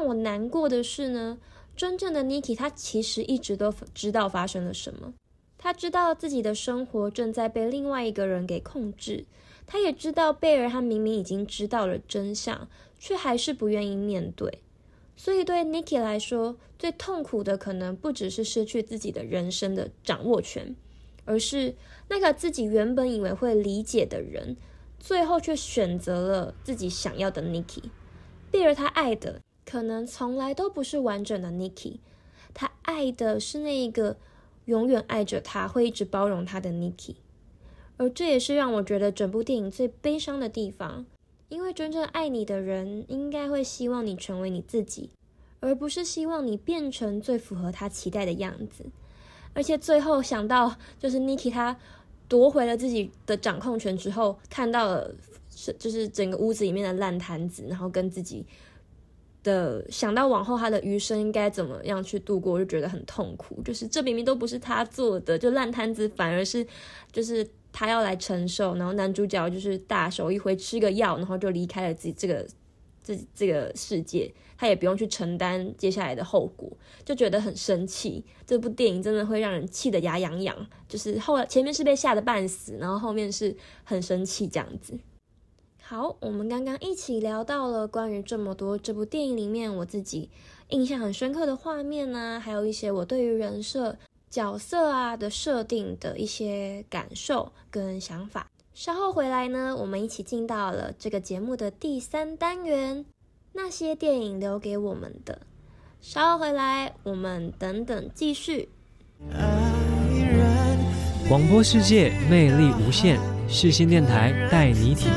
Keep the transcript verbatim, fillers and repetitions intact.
让我难过的是呢，真正的 Nikki 她其实一直都知道发生了什么，她知道自己的生活正在被另外一个人给控制，她也知道贝尔他明明已经知道了真相，却还是不愿意面对。所以对 Nikki 来说，最痛苦的可能不只是失去自己的人生的掌握权，而是那个自己原本以为会理解的人，最后却选择了自己想要的 Nikki。 贝尔他爱的可能从来都不是完整的 Nikki， 他爱的是那一个永远爱着他，会一直包容他的 Nikki。 而这也是让我觉得整部电影最悲伤的地方，因为真正爱你的人应该会希望你成为你自己，而不是希望你变成最符合他期待的样子。而且最后想到就是 Nikki 他夺回了自己的掌控权之后，看到了就是整个屋子里面的烂摊子，然后跟自己的想到往后他的余生应该怎么样去度过，我就觉得很痛苦。就是这明明都不是他做的，就烂摊子反而是就是他要来承受，然后男主角就是大手一挥吃个药，然后就离开了自己这个这这个世界，他也不用去承担接下来的后果，就觉得很生气。这部电影真的会让人气得牙痒痒，就是后来前面是被吓得半死，然后后面是很生气这样子。好，我们刚刚一起聊到了关于这么多这部电影里面我自己印象很深刻的画面啊，还有一些我对于人设角色啊的设定的一些感受跟想法。稍后回来呢，我们一起进到了这个节目的第三单元，那些电影留给我们的。稍后回来，我们等等继续。 广播世界魅力无限，世新电台带你体